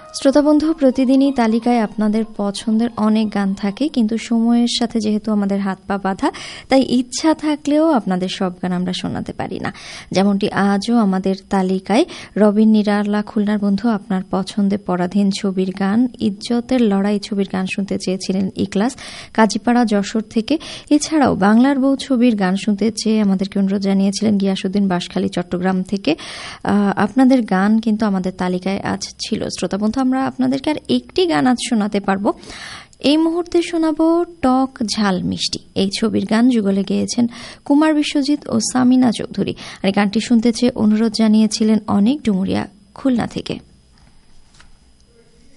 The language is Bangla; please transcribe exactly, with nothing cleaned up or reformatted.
শ্রোতাবন্ধু, প্রতিদিনই তালিকায় আপনাদের পছন্দের অনেক গান থাকে, কিন্তু সময়ের সাথে যেহেতু আমাদের হাত পা বাঁধা, তাই ইচ্ছা থাকলেও আপনাদের সব গান আমরা শোনাতে পারি না। যেমনটি আজও আমাদের তালিকায় রবিন নিরালা খুলনার বন্ধু আপনার পছন্দের পরাধীন ছবির গান ইজ্জতের লড়াই ছবির গান শুনতে চেয়েছিলেন ইকলাস কাজীপাড়া যশোর থেকে। এছাড়াও বাংলার বউ ছবির গান শুনতে চেয়ে আমাদেরকে অনুরোধ জানিয়েছিলেন গিয়াসউদ্দিন বাঁশখালী চট্টগ্রাম থেকে। আপনাদের গান কিন্তু আমাদের তালিকায় আজ ছিল। শ্রোতাবন্ধু, আমরা আপনাদেরকে আর একটি গান আজ শোনাতে পারবো। এই মুহূর্তে শোনাবো টক ঝাল মিষ্টি এই ছবির গান। যুগলে গেয়েছেন কুমার বিশ্বজিৎ ও সামিনা চৌধুরী। আর গানটি শুনতে চেয়ে অনুরোধ জানিয়েছিলেন অনেক ডুমুরিয়া খুলনা থেকে।